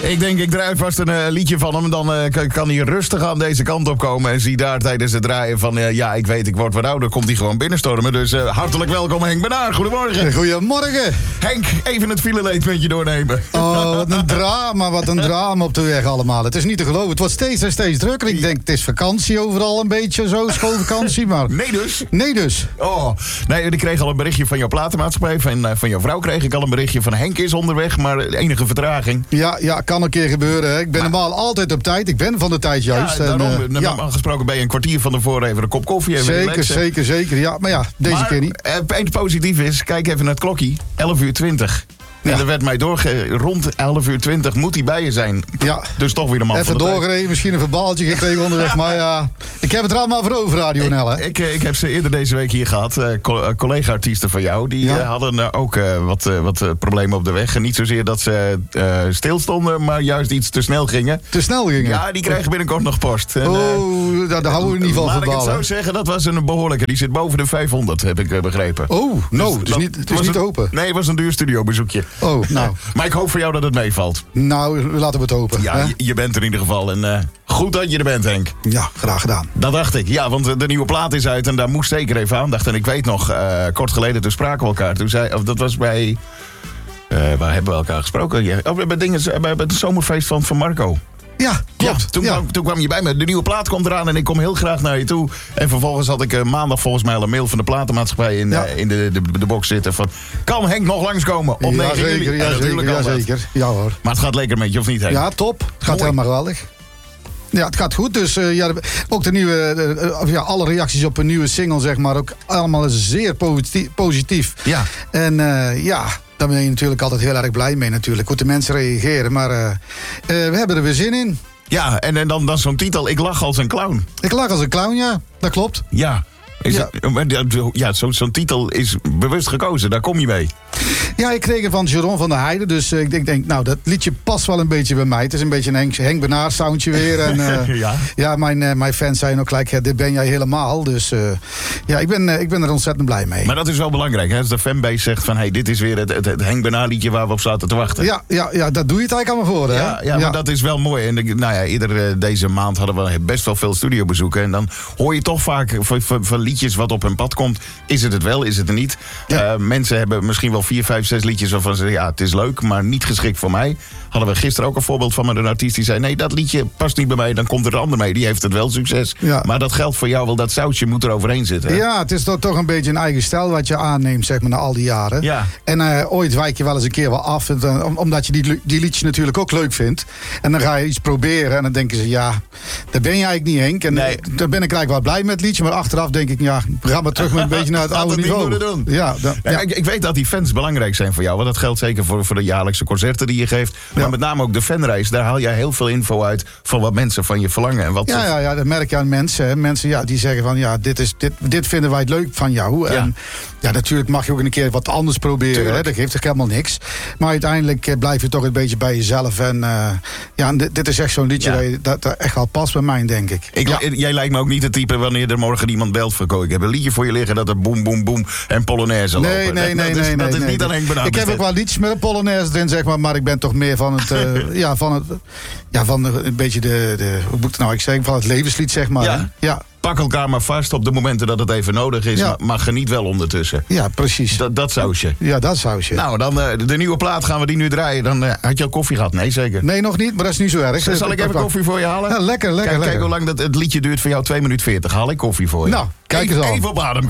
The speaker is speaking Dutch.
Ik denk, ik draai vast een liedje van hem. Dan kan hij rustig aan deze kant op komen. En zie daar tijdens het draaien van... ja, ik weet, ik word wat ouder. Komt hij gewoon binnenstormen. Dus hartelijk welkom, Henk Benaar. Goedemorgen. Goedemorgen. Henk, even het fileleed met je doornemen. Oh, wat een drama op de weg allemaal. Het is niet te geloven. Het wordt steeds en steeds drukker. Ik denk, het is vakantie overal een beetje zo. Schoolvakantie, maar... Nee dus. Oh, nee, ik kreeg al een berichtje van jouw platenmaatschappij. Van jouw vrouw kreeg ik al een berichtje van Henk is onderweg. Maar enige vertraging. Ja, kan een keer gebeuren. Hè. Ik ben normaal altijd op tijd. Ik ben van de tijd juist. Ja, daarom. Normaal gesproken ben je een kwartier van tevoren even een kop koffie. Even Zeker. Ja, maar ja, deze keer niet. Het positief is, kijk even naar het klokje. 11:20. Ja. En er werd mij rond 11:20 moet hij bij je zijn. Ja. Dus toch weer een man even doorgereden, misschien een verbaaltje gekregen onderweg. Maar ja, ik heb het er allemaal voor over, Radio NL. Hè? Ik heb ze eerder deze week hier gehad. Collega-artiesten van jou. Die hadden ook wat problemen op de weg. En niet zozeer dat ze stilstonden, maar juist iets te snel gingen. Te snel gingen? Ja, die krijgen binnenkort nog post. En, daar houden we niet van. Laat ik het zo zeggen, dat was een behoorlijke. Die zit boven de 500, heb ik begrepen. Het is niet open. Nee, het was een duur studiobezoekje. Oh, nou. Maar ik hoop voor jou dat het meevalt. Nou, laten we het hopen. Ja, je bent er in ieder geval. En goed dat je er bent, Henk. Ja, graag gedaan. Dat dacht ik. Ja, want de nieuwe plaat is uit en daar moest zeker even aandacht. En ik weet nog, kort geleden, toen spraken we elkaar. Toen dat was bij... waar hebben we elkaar gesproken? Ja, bij het zomerfeest van Marco. Ja, klopt. Ja, toen kwam je bij me. De nieuwe plaat komt eraan en ik kom heel graag naar je toe. En vervolgens had ik maandag volgens mij al een mail van de platenmaatschappij in de box zitten van... Kan Henk nog langskomen op 9 juli? Zeker. Ja hoor. Maar het gaat lekker met je, of niet, Henk? Ja, top. Het gaat helemaal geweldig. Ja, het gaat goed. Dus ook de nieuwe, alle reacties op een nieuwe single, zeg maar, ook allemaal zeer positief. Ja. En daar ben je natuurlijk altijd heel erg blij mee natuurlijk. Hoe de mensen reageren. Maar we hebben er weer zin in. Ja, en dan zo'n titel. Ik lach als een clown. Ik lach als een clown, ja. Dat klopt. Ja. Zo'n titel is bewust gekozen. Daar kom je mee. Ja, ik kreeg hem van Jeroen van der Heijden. Dus ik denk, nou, dat liedje past wel een beetje bij mij. Het is een beetje een Henk Benaar soundje weer. En, mijn fans zijn ook gelijk, dit ben jij helemaal. Dus ik ben er ontzettend blij mee. Maar dat is wel belangrijk, hè? Als de fanbase zegt van... hey, dit is weer het Henk Benaar liedje waar we op zaten te wachten. Ja, dat doe je het eigenlijk allemaal voor, hè? Ja, maar dat is wel mooi. En deze maand hadden we best wel veel studiobezoeken. En dan hoor je toch vaak van liedjes wat op hun pad komt. Is het wel, is het er niet? Ja. Mensen hebben misschien wel 4, 5, 6 liedjes waarvan ze zeggen... ja, het is leuk, maar niet geschikt voor mij. Hadden we gisteren ook een voorbeeld van met een artiest die zei... nee, dat liedje past niet bij mij, dan komt er een ander mee. Die heeft het wel succes. Ja. Maar dat geldt voor jou wel, dat sausje moet er overheen zitten. Hè? Ja, het is toch een beetje een eigen stijl wat je aanneemt, zeg maar, na al die jaren. Ja. En ooit wijk je wel eens een keer wel af. Omdat je die liedjes natuurlijk ook leuk vindt. En dan ga je iets proberen en dan denken ze... ja, daar ben je eigenlijk niet, Henk. En dan ben ik eigenlijk wel blij met het liedje. Maar achteraf denk ik, ja, we gaan maar terug met een beetje naar het oude niveau. Doen. Ja, ik weet dat die fans belangrijk zijn voor jou. Want dat geldt zeker voor de jaarlijkse concerten die je geeft. Maar met name ook de fanreis. Daar haal jij heel veel info uit van wat mensen van je verlangen. En wat ja, dat merk je aan mensen. Mensen die zeggen van, ja, dit vinden wij het leuk van jou. Ja. En ja, natuurlijk mag je ook een keer wat anders proberen. Hè? Dat geeft toch helemaal niks. Maar uiteindelijk blijf je toch een beetje bij jezelf. En dit is echt zo'n liedje dat echt wel past bij mij, denk ik. Jij lijkt me ook niet het type wanneer er morgen iemand belt van... ik heb een liedje voor je liggen dat er boem, boem, boom en Polonaise lopen. Nee. Dat is niet aan Henk Benaar. Ik heb ook wel liedjes met een Polonaise erin, zeg maar ik ben toch meer van het... van een beetje hoe moet ik nou zeggen, van het levenslied, zeg maar. Ja. Pak elkaar maar vast op de momenten dat het even nodig is. Ja. Maar geniet wel ondertussen. Ja, precies. Dat sausje. Ja, dat sausje. Nou, dan de nieuwe plaat gaan we die nu draaien. Dan had je al koffie gehad? Nee, zeker? Nee, nog niet, maar dat is niet zo erg. Zal ik even koffie voor je halen? Ja, lekker. Kijk hoe lang het liedje duurt voor jou. 2 minuten 40. Haal ik koffie voor je. Nou, kijk eens aan. Even op adem.